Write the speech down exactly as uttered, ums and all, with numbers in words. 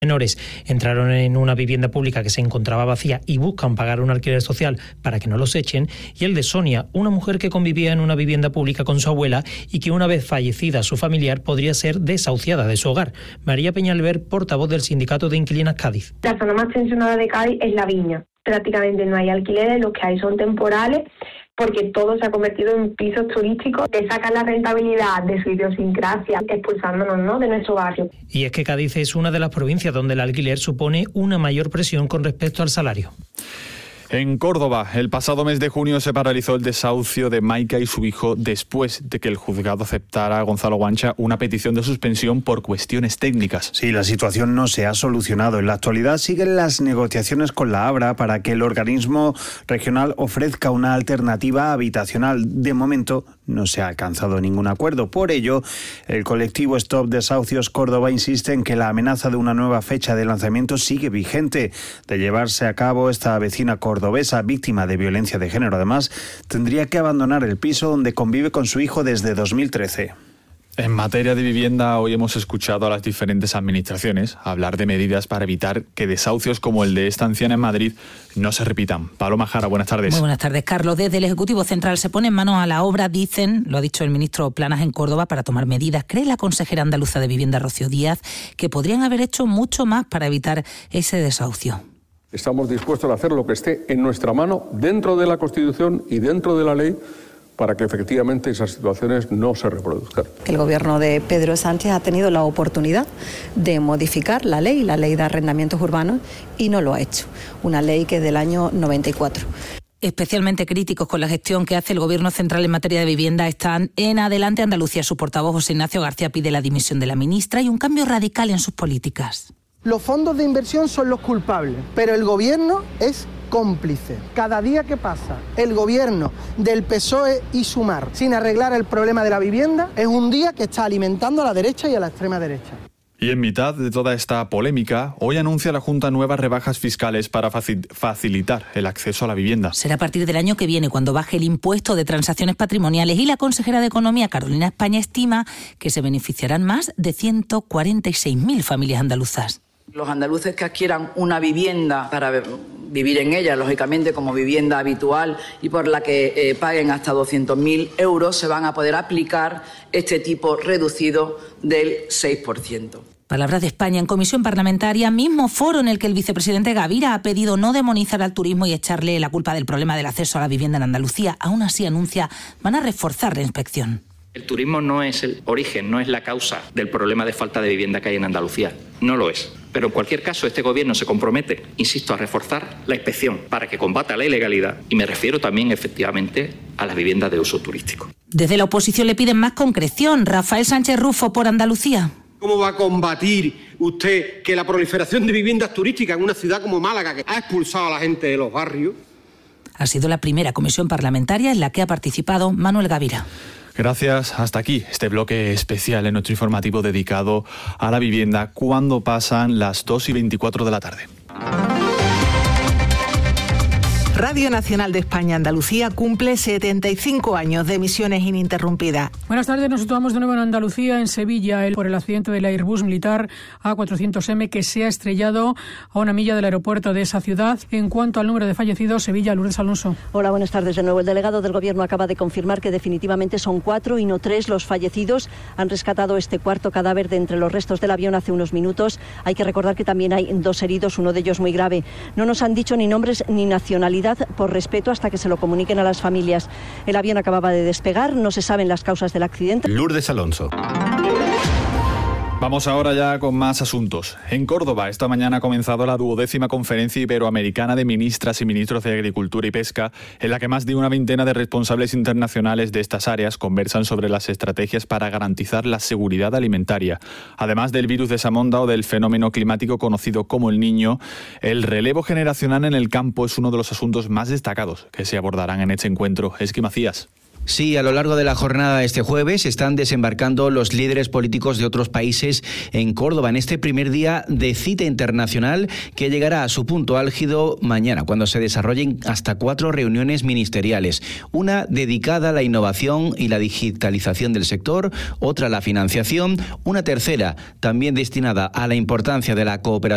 menores entraron en una vivienda pública que se encontraba vacía y buscan pagar un alquiler social para que no los echen, y el de Sonia, una mujer que convivía en una vivienda pública con su abuela y que una vez fallecida su familiar podría ser desahuciada de su hogar. María Peñalver, portavoz del Sindicato de Inquilinas Cádiz. La zona más tensionada de Cádiz es La Viña. Prácticamente no hay alquileres, los que hay son temporales, porque todo se ha convertido en pisos turísticos que sacan la rentabilidad de su idiosincrasia, expulsándonos, ¿no?, de nuestro barrio. Y es que Cádiz es una de las provincias donde el alquiler supone una mayor presión con respecto al salario. En Córdoba, el pasado mes de junio se paralizó el desahucio de Maika y su hijo después de que el juzgado aceptara a Gonzalo Guancha una petición de suspensión por cuestiones técnicas. Sí, la situación no se ha solucionado. En la actualidad siguen las negociaciones con la Abra para que el organismo regional ofrezca una alternativa habitacional. De momento no se ha alcanzado ningún acuerdo. Por ello, el colectivo Stop Desahucios Córdoba insiste en que la amenaza de una nueva fecha de lanzamiento sigue vigente. De llevarse a cabo, esta vecina cordobesa, víctima de violencia de género, además, tendría que abandonar el piso donde convive con su hijo desde dos mil trece. En materia de vivienda, hoy hemos escuchado a las diferentes administraciones hablar de medidas para evitar que desahucios como el de esta anciana en Madrid no se repitan. Paloma Jara, buenas tardes. Muy buenas tardes, Carlos. Desde el Ejecutivo Central se ponen manos a la obra, dicen, lo ha dicho el ministro Planas en Córdoba, para tomar medidas. Cree la consejera andaluza de Vivienda, Rocío Díaz, que podrían haber hecho mucho más para evitar ese desahucio. Estamos dispuestos a hacer lo que esté en nuestra mano, dentro de la Constitución y dentro de la ley, para que efectivamente esas situaciones no se reproduzcan. El gobierno de Pedro Sánchez ha tenido la oportunidad de modificar la ley, la ley de arrendamientos urbanos, y no lo ha hecho. Una ley que es del año noventa y cuatro. Especialmente críticos con la gestión que hace el Gobierno central en materia de vivienda están en Adelante Andalucía. Su portavoz, José Ignacio García, pide la dimisión de la ministra y un cambio radical en sus políticas. Los fondos de inversión son los culpables, pero el gobierno es cómplice. Cada día que pasa, el gobierno del P S O E y Sumar sin arreglar el problema de la vivienda es un día que está alimentando a la derecha y a la extrema derecha. Y en mitad de toda esta polémica, hoy anuncia la Junta nuevas rebajas fiscales para facilitar el acceso a la vivienda. Será a partir del año que viene, cuando baje el impuesto de transacciones patrimoniales, y la consejera de Economía, Carolina España, estima que se beneficiarán más de ciento cuarenta y seis mil familias andaluzas. Los andaluces que adquieran una vivienda para vivir en ella, lógicamente como vivienda habitual, y por la que eh, paguen hasta doscientos mil euros, se van a poder aplicar este tipo reducido del seis por ciento. Palabras de España en comisión parlamentaria, mismo foro en el que el vicepresidente Gavira ha pedido no demonizar al turismo y echarle la culpa del problema del acceso a la vivienda en Andalucía. Aún así anuncia, van a reforzar la inspección. El turismo no es el origen, no es la causa del problema de falta de vivienda que hay en Andalucía. No lo es. Pero en cualquier caso, este gobierno se compromete, insisto, a reforzar la inspección para que combata la ilegalidad, y me refiero también, efectivamente, a las viviendas de uso turístico. Desde la oposición le piden más concreción. Rafael Sánchez Rufo, por Andalucía. ¿Cómo va a combatir usted que la proliferación de viviendas turísticas en una ciudad como Málaga, que ha expulsado a la gente de los barrios? Ha sido la primera comisión parlamentaria en la que ha participado Manuel Gavira. Gracias. Hasta aquí este bloque especial en nuestro informativo dedicado a la vivienda cuando pasan las dos y veinticuatro de la tarde. Radio Nacional de España Andalucía cumple setenta y cinco años de emisiones ininterrumpidas. Buenas tardes, nos situamos de nuevo en Andalucía, en Sevilla, por el accidente del Airbus militar A cuatrocientos eme que se ha estrellado a una milla del aeropuerto de esa ciudad. En cuanto al número de fallecidos, Sevilla, Lourdes Alonso. Hola, buenas tardes de nuevo. El delegado del Gobierno acaba de confirmar que definitivamente son cuatro y no tres los fallecidos. Han rescatado este cuarto cadáver de entre los restos del avión hace unos minutos. Hay que recordar que también hay dos heridos, uno de ellos muy grave. No nos han dicho ni nombres ni nacionalidad, por respeto, hasta que se lo comuniquen a las familias. El avión acababa de despegar, no se saben las causas del accidente. Lourdes Alonso. Vamos ahora ya con más asuntos. En Córdoba, esta mañana ha comenzado la duodécima Conferencia Iberoamericana de Ministras y Ministros de Agricultura y Pesca, en la que más de una veintena de responsables internacionales de estas áreas conversan sobre las estrategias para garantizar la seguridad alimentaria. Además del virus de Samonda o del fenómeno climático conocido como el Niño, el relevo generacional en el campo es uno de los asuntos más destacados que se abordarán en este encuentro. Esqui Macías. Sí, a lo largo de la jornada de este jueves están desembarcando los líderes políticos de otros países en Córdoba en este primer día de cita internacional que llegará a su punto álgido mañana, cuando se desarrollen hasta cuatro reuniones ministeriales. Una dedicada a la innovación y la digitalización del sector, otra a la financiación, una tercera también destinada a la importancia de la cooperación